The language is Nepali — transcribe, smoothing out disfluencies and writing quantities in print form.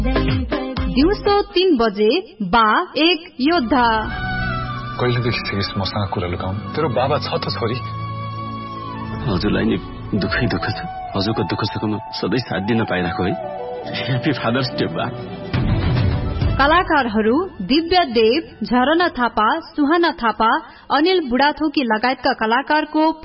दिउँसो 3 बजे बा एक योद्धा। कहिलेदेखि सिरिस मसँग कुरा लुकाउनु? तेरो बाबा छ त छोरी। हजुरलाई नि दुःखै दुःख छ। हजुरको दुःख सुखमा सधैँ साथ दिन पाइरहेको है। ह्यापी फादर्स डे बा। कलाकारहरू दिव्य देव, झरना थापा, सुहाना थापा, अनिल बुढाथोकी लगायतका कलाकारको